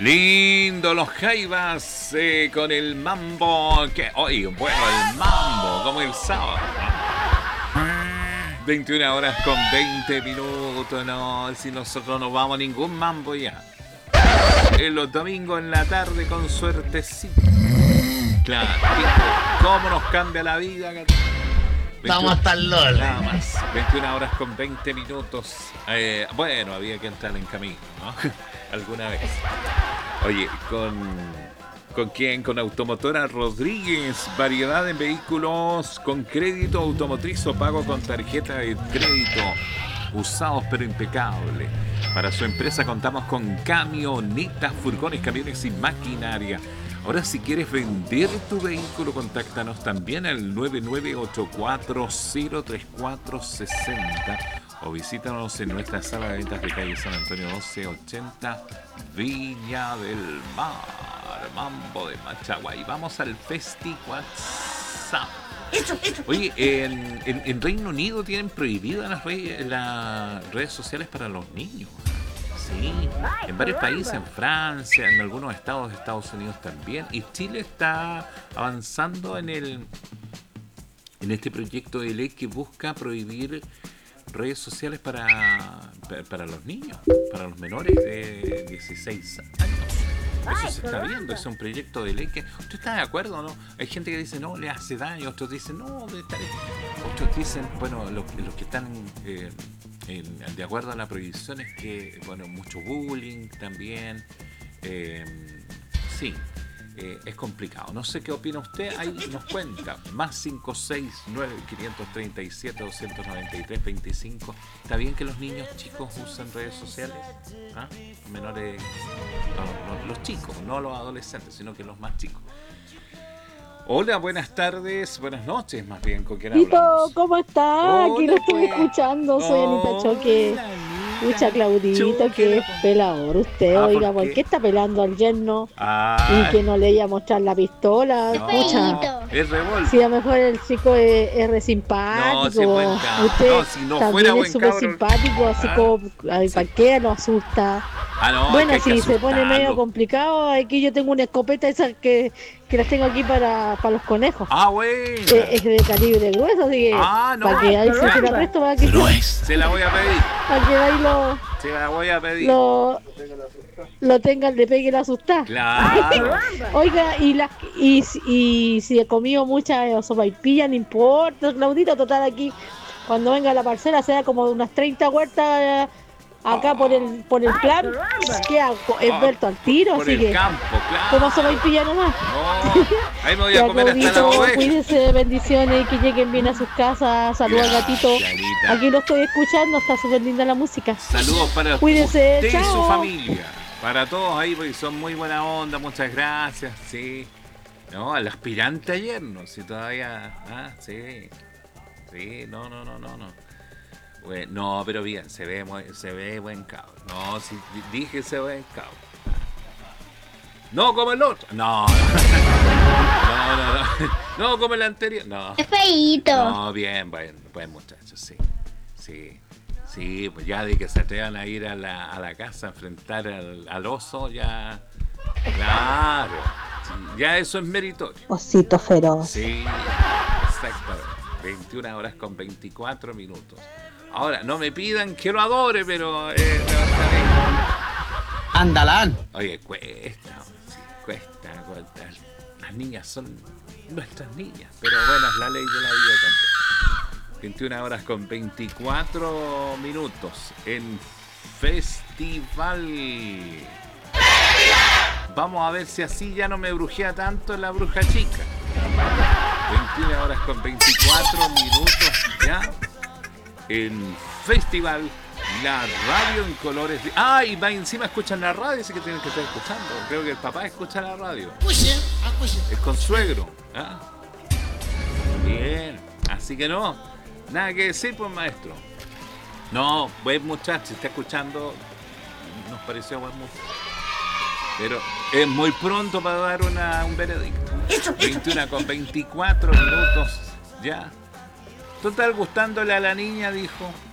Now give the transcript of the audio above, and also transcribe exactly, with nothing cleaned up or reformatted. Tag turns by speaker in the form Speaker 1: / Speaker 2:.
Speaker 1: Lindo los Jaivas eh, con el mambo. Que, oye, bueno, el mambo, como el sábado. veintiuna horas con veinte minutos. No, si nosotros no vamos a ningún mambo ya. En los domingos en la tarde, con suerte, sí. Claro, ¿cómo nos cambia la vida?
Speaker 2: Vamos hasta el LOL.
Speaker 1: Nada más. veintiuna horas con veinte minutos. Eh, bueno, había que entrar en camino, ¿no? Alguna vez. Oye, ¿con, ¿con quién? Con Automotora Rodríguez. Variedad de vehículos con crédito automotriz o pago con tarjeta de crédito. Usados pero impecables. Para su empresa contamos con camionetas, furgones, camiones y maquinaria. Ahora, si quieres vender tu vehículo, contáctanos también al nueve nueve ocho cuatro cero tres cuatro seis cero o visítanos en nuestra sala de ventas de calle San Antonio doce ochenta, Viña del Mar, Mambo de Machaguay. Vamos al Festi WhatsApp. Oye, en, en, en Reino Unido tienen prohibidas las, re, las redes sociales para los niños. Sí, en varios países, en Francia, en algunos estados de Estados Unidos también. Y Chile está avanzando en el en este proyecto de ley que busca prohibir redes sociales para, para los niños, para los menores de dieciséis años. Eso se está viendo, es un proyecto de ley que... ¿Usted está de acuerdo o no? Hay gente que dice, no, le hace daño, otros dicen, no, debe estar... Otros dicen, bueno, los, los que están... Eh, En, de acuerdo a la prohibición es que, bueno, mucho bullying también. Eh, sí, eh, es complicado. No sé qué opina usted, ahí nos cuenta. Más cinco seis nueve cinco tres siete dos nueve tres dos cinco. ¿Está bien que los niños chicos usen redes sociales? ¿Ah? Menores, no, no, los chicos, no los adolescentes, sino que los más chicos. Hola, buenas tardes, buenas noches, más bien, ¿con quién hablamos?
Speaker 3: Tito, ¿cómo está? Aquí lo estoy
Speaker 1: pues.
Speaker 3: escuchando, soy Anita Choque. Escucha, Claudito, que es pelador usted,
Speaker 1: ah,
Speaker 3: oiga,
Speaker 1: ¿por,
Speaker 3: ¿por qué está pelando al yerno?
Speaker 1: Ah,
Speaker 3: y que no le iba a mostrar la pistola, escucha.
Speaker 1: Es revólver.
Speaker 3: Si a lo mejor el chico es, es re simpático,
Speaker 1: no, si buen
Speaker 3: usted
Speaker 1: no, si no
Speaker 3: también
Speaker 1: fuera
Speaker 3: es
Speaker 1: buen
Speaker 3: súper
Speaker 1: cabro.
Speaker 3: simpático, así
Speaker 1: ah.
Speaker 3: como, ay, ¿para qué lo asusta?
Speaker 1: Ah, no,
Speaker 3: bueno,
Speaker 1: es que
Speaker 3: si se pone medio complicado, aquí yo tengo una escopeta esa que, que las tengo aquí para, para los conejos.
Speaker 1: Ah, bueno.
Speaker 3: Eh, es de calibre grueso, así que
Speaker 1: ah, no,
Speaker 3: para que ahí se, se la presto para que
Speaker 1: se, se la voy a pedir.
Speaker 3: Para que ahí lo
Speaker 1: se la voy a pedir.
Speaker 3: Lo, lo tengan de pegue y la asustar.
Speaker 1: Claro.
Speaker 3: Oiga, y las y, y si he comido mucha sopaipilla, no importa, Claudito, total aquí cuando venga la parcela sea como unas treinta huertas acá oh. por el por el plan, que hago, es vuelto al tiro,
Speaker 1: por
Speaker 3: así
Speaker 1: el
Speaker 3: que
Speaker 1: campo, claro.
Speaker 3: como sopaipilla nomás.
Speaker 1: No, ahí me voy a comer hasta la oveja.
Speaker 3: Cuídense, bendiciones y que lleguen bien a sus casas. Saludos al gatito.
Speaker 1: Clarita.
Speaker 3: Aquí lo estoy escuchando, está súper linda la música.
Speaker 1: Saludos para
Speaker 3: Cuídense,
Speaker 1: usted
Speaker 3: chao.
Speaker 1: y su familia. Para todos ahí, porque son muy buena onda, muchas gracias, sí. No, al aspirante ayer, no, si todavía, ah, sí, sí, no, no, no, no, no. Bueno, no, pero bien, se ve, se ve buen cabro. No, si dije se ve buen cabro. No como el otro. No, no, no, no, no como el anterior. No.
Speaker 4: Es feíto.
Speaker 1: No, bien, buen, buen muchacho, sí, sí. Sí, pues ya de que se atrevan a ir a la, a la casa a enfrentar al, al oso, ya... Claro, sí, ya eso es meritorio.
Speaker 3: Osito feroz.
Speaker 1: Sí, exactamente. veintiuna horas con veinticuatro minutos. Ahora, no me pidan que lo adore, pero... Eh,
Speaker 2: ¡Andalán!
Speaker 1: Oye, cuesta, sí, cuesta, cuesta. Las niñas son nuestras niñas, pero bueno, es la ley de la vida también. veintiuna horas con veinticuatro minutos en Festival. Vamos a ver si así ya no me brujea tanto la bruja chica. veintiuna horas con veinticuatro minutos ya en Festival. La radio en colores. De... Ah, y va encima escuchan la radio, así que tienen que estar escuchando. Creo que el papá escucha la radio. El consuegro. ¿Ah? Bien. Así que no. Nada que decir, pues, maestro. No, buen muchacho, está escuchando. Nos pareció buen muchacho. Pero es muy pronto para dar una, un veredicto. veintiuna con veinticuatro minutos ya. Total, gustándole a la niña, dijo.